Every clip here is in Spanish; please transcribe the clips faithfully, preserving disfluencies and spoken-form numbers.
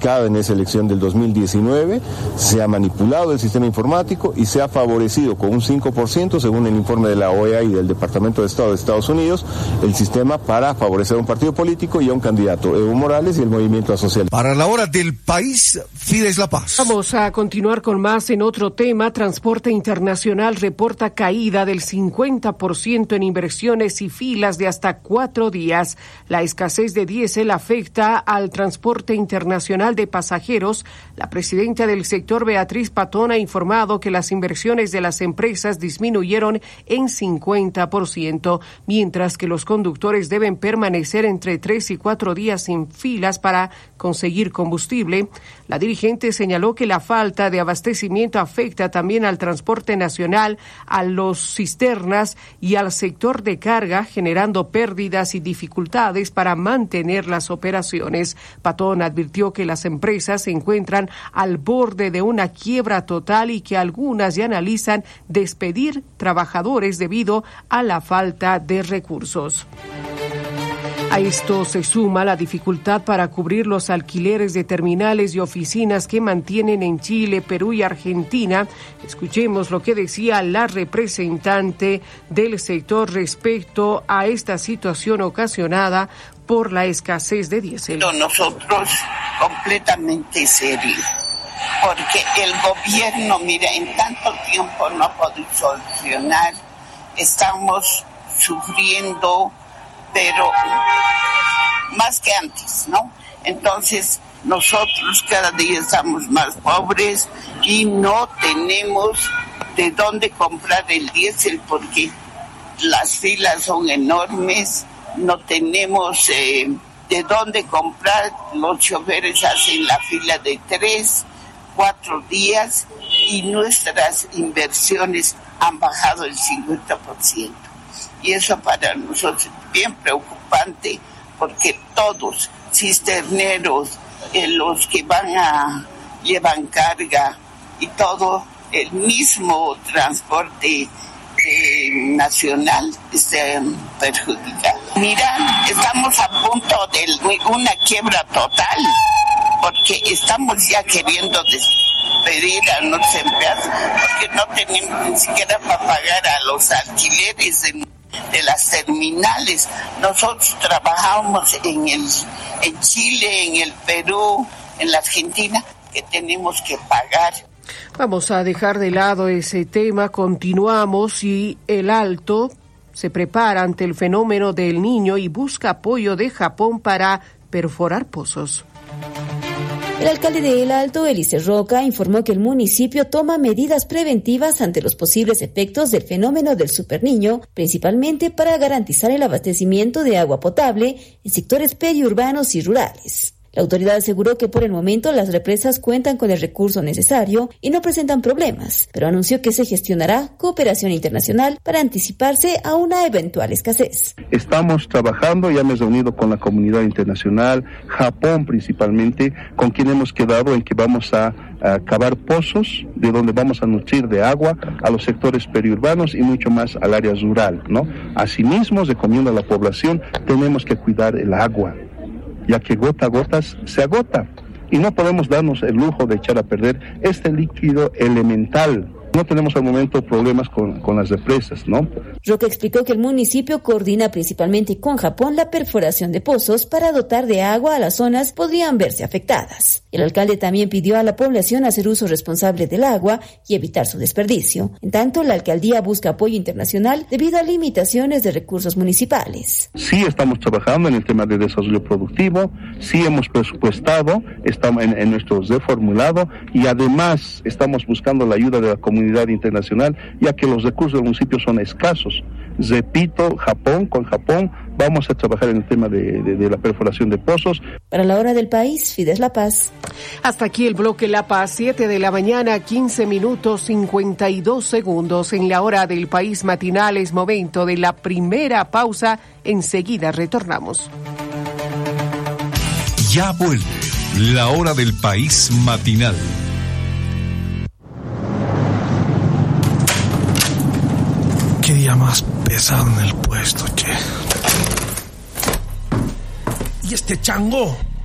En esa elección del dos mil diecinueve se ha manipulado el sistema informático y se ha favorecido con un cinco por ciento, según el informe de la O E A y del Departamento de Estado de Estados Unidos, el sistema para favorecer a un partido político y a un candidato, Evo Morales y el Movimiento Social. Para la hora del país, Fides La Paz. Vamos a continuar con más en otro tema. Transporte Internacional reporta caída del cincuenta por ciento en inversiones y filas de hasta cuatro días. La escasez de diésel afecta al transporte internacional de pasajeros. La presidenta del sector, Beatriz Patón, ha informado que las inversiones de las empresas disminuyeron en cincuenta por ciento, mientras que los conductores deben permanecer entre tres y cuatro días en filas para conseguir combustible. La dirigente señaló que la falta de abastecimiento afecta también al transporte nacional, a los cisternas y al sector de carga, generando pérdidas y dificultades para mantener las operaciones. Patón advirtió que las empresas se encuentran al borde de una quiebra total y que algunas ya analizan despedir trabajadores debido a la falta de recursos. A esto se suma la dificultad para cubrir los alquileres de terminales y oficinas que mantienen en Chile, Perú y Argentina. Escuchemos lo que decía la representante del sector respecto a esta situación ocasionada por la escasez de diésel. Nosotros completamente serios, porque el gobierno, mira, en tanto tiempo no ha podido solucionar, estamos sufriendo, pero más que antes, ¿no? Entonces, nosotros cada día estamos más pobres y no tenemos de dónde comprar el diésel porque las filas son enormes, no tenemos eh, de dónde comprar, los choferes hacen la fila de tres, cuatro días y nuestras inversiones han bajado el cincuenta por ciento. Y eso para nosotros es bien preocupante porque todos, cisterneros, eh, los que van a llevan carga y todo, el mismo transporte eh, nacional está perjudicado. Mira, estamos a punto de una quiebra total porque estamos ya queriendo despedir a nuestros empleados porque no tenemos ni siquiera para pagar a los alquileres de de las terminales. Nosotros trabajamos en el en Chile, en el Perú, en la Argentina, que tenemos que pagar. Vamos a dejar de lado ese tema, continuamos y el Alto se prepara ante el fenómeno del Niño y busca apoyo de Japón para perforar pozos. El alcalde de El Alto, Elícer Roca, informó que el municipio toma medidas preventivas ante los posibles efectos del fenómeno del superniño, principalmente para garantizar el abastecimiento de agua potable en sectores periurbanos y rurales. La autoridad aseguró que por el momento las represas cuentan con el recurso necesario y no presentan problemas, pero anunció que se gestionará cooperación internacional para anticiparse a una eventual escasez. Estamos trabajando, ya me he reunido con la comunidad internacional, Japón principalmente, con quien hemos quedado en que vamos a, a cavar pozos de donde vamos a nutrir de agua a los sectores periurbanos y mucho más al área rural, ¿no? Asimismo, recomiendo a la población, tenemos que cuidar el agua, ya que gota a gotas se agota y no podemos darnos el lujo de echar a perder este líquido elemental. No tenemos al momento problemas con, con las represas, ¿no? Roca explicó que el municipio coordina principalmente con Japón la perforación de pozos para dotar de agua a las zonas que podrían verse afectadas. El alcalde también pidió a la población hacer uso responsable del agua y evitar su desperdicio. En tanto, la alcaldía busca apoyo internacional debido a limitaciones de recursos municipales. Sí estamos trabajando en el tema de desarrollo productivo, sí hemos presupuestado, estamos en, en nuestro reformulado y además estamos buscando la ayuda de la comunidad internacional, ya que los recursos del municipio son escasos. Repito, Japón, con Japón vamos a trabajar en el tema de, de, de la perforación de pozos. Para la hora del país, Fides La Paz. Hasta aquí el bloque La Paz, siete de la mañana, quince minutos, cincuenta y dos segundos. En la hora del país matinal es momento de la primera pausa. Enseguida retornamos. Ya vuelve la hora del país matinal. Qué día más pesado en el puesto, che. ¿Y este chango?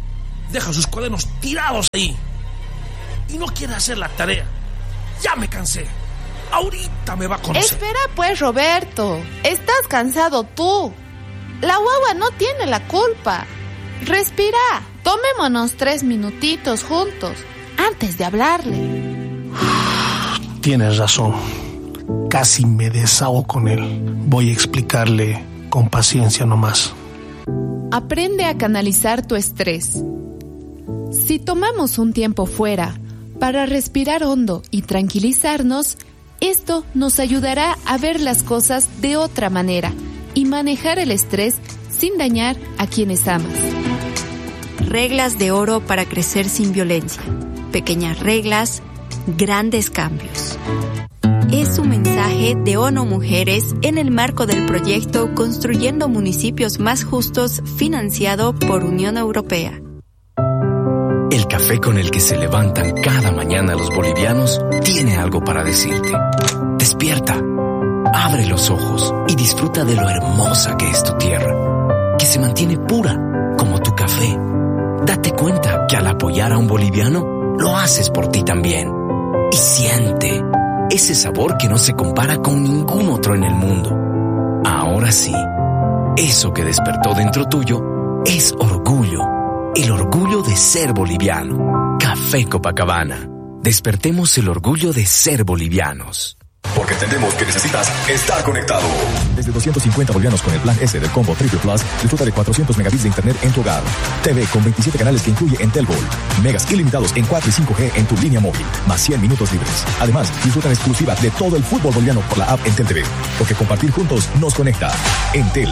deja sus cuadernos tirados ahí y no quiere hacer la tarea. Ya me cansé. Ahorita me va a conocer. Espera pues, Roberto. Estás cansado tú. La guagua no tiene la culpa. Respira. Tomémonos tres minutitos juntos antes de hablarle. Tienes razón. Casi me desahogo con él. Voy a explicarle con paciencia nomás. Aprende a canalizar tu estrés. Si tomamos un tiempo fuera para respirar hondo y tranquilizarnos, esto nos ayudará a ver las cosas de otra manera y manejar el estrés sin dañar a quienes amas. Reglas de oro para crecer sin violencia. Pequeñas reglas, grandes cambios. Es un mensaje de ONU Mujeres en el marco del proyecto Construyendo Municipios Más Justos, financiado por Unión Europea. El café con el que se levantan cada mañana los bolivianos tiene algo para decirte. Despierta, abre los ojos y disfruta de lo hermosa que es tu tierra, que se mantiene pura como tu café. Date cuenta que al apoyar a un boliviano, lo haces por ti también. Y siente ese sabor que no se compara con ningún otro en el mundo. Ahora sí, eso que despertó dentro tuyo es orgullo. El orgullo de ser boliviano. Café Copacabana. Despertemos el orgullo de ser bolivianos. Porque entendemos que necesitas estar conectado. Desde doscientos cincuenta bolivianos con el plan S del combo Triple Plus, disfruta de cuatrocientos megabits de internet en tu hogar. T V con veintisiete canales que incluye Entel Gold. Megas ilimitados en cuatro y cinco G en tu línea móvil, más cien minutos libres. Además, disfruta en exclusiva de todo el fútbol boliviano por la app Entel T V. Porque compartir juntos nos conecta. Entel.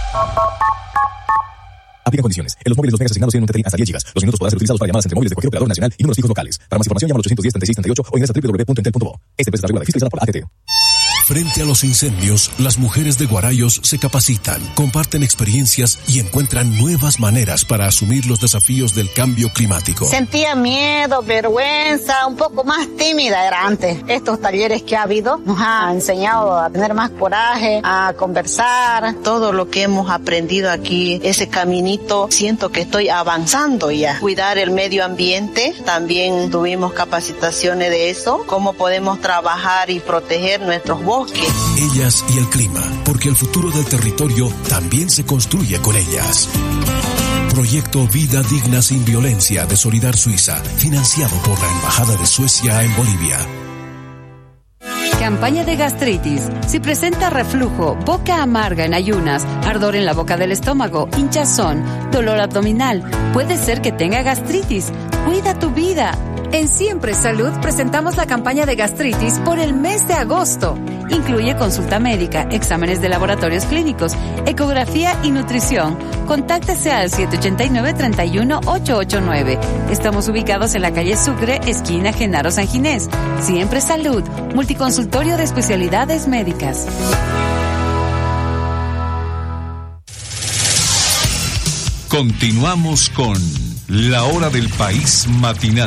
Aplica condiciones. En los móviles los megas asignados tienen un tetrín hasta diez gigas. Los minutos podrán ser utilizados para llamadas entre móviles de cualquier operador nacional y números fijos locales. Para más información llama al ochocientos diez, treinta y seis, treinta y ocho o ingresa a doble u doble u doble u punto entel punto bo. Esta empresa está regulada y fiscalizada por A T T. Frente a los incendios, las mujeres de Guarayos se capacitan, comparten experiencias y encuentran nuevas maneras para asumir los desafíos del cambio climático. Sentía miedo, vergüenza, un poco más tímida era antes. Estos talleres que ha habido nos han enseñado a tener más coraje, a conversar. Todo lo que hemos aprendido aquí, ese caminito, siento que estoy avanzando ya. Cuidar el medio ambiente, también tuvimos capacitaciones de eso, cómo podemos trabajar y proteger nuestros bosques. Ellas y el clima, porque el futuro del territorio también se construye con ellas. Proyecto Vida Digna Sin Violencia de Solidar Suiza, financiado por la Embajada de Suecia en Bolivia. Campaña de gastritis. Si presenta reflujo, boca amarga en ayunas, ardor en la boca del estómago, hinchazón, dolor abdominal, puede ser que tenga gastritis. Cuida tu vida. En Siempre Salud presentamos la campaña de gastritis por el mes de agosto. Incluye consulta médica, exámenes de laboratorios clínicos, ecografía y nutrición. Contáctese al siete ocho nueve, tres uno, ocho ocho nueve. Estamos ubicados en la calle Sucre, esquina Genaro San Ginés. Siempre Salud, multiconsultorio de especialidades médicas. Continuamos con La Hora del País Matinal.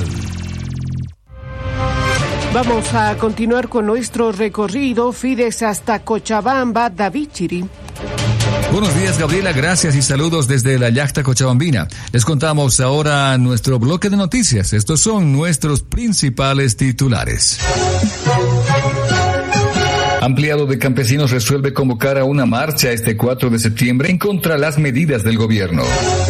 Vamos a continuar con nuestro recorrido. Fides hasta Cochabamba, David Chiri. Buenos días, Gabriela, gracias y saludos desde la Yacta Cochabambina. Les contamos ahora nuestro bloque de noticias. Estos son nuestros principales titulares. Ampliado de Campesinos resuelve convocar a una marcha este cuatro de septiembre en contra de las medidas del gobierno.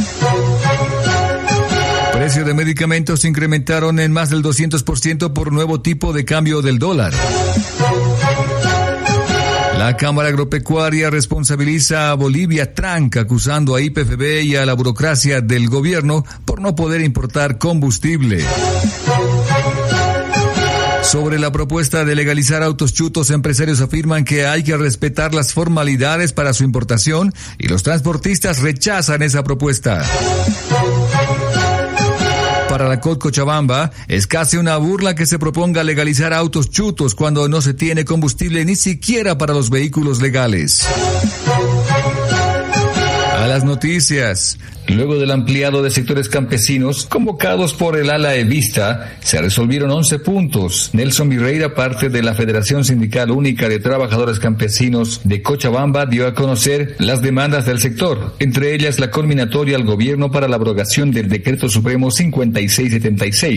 Precio de medicamentos se incrementaron en más del doscientos por ciento por nuevo tipo de cambio del dólar. La Cámara Agropecuaria responsabiliza a Bolivia Tranca, acusando a I P F B y a la burocracia del gobierno por no poder importar combustible. Sobre la propuesta de legalizar autos chutos, empresarios afirman que hay que respetar las formalidades para su importación y los transportistas rechazan esa propuesta. Para la C O D Cochabamba, es casi una burla que se proponga legalizar autos chutos cuando no se tiene combustible ni siquiera para los vehículos legales. Malas noticias. Luego del ampliado de sectores campesinos convocados por el ala evista, se resolvieron once puntos. Nelson Virreira, parte de la Federación Sindical Única de Trabajadores Campesinos de Cochabamba, dio a conocer las demandas del sector, entre ellas la culminatoria al gobierno para la abrogación del Decreto Supremo cincuenta y seis setenta y seis.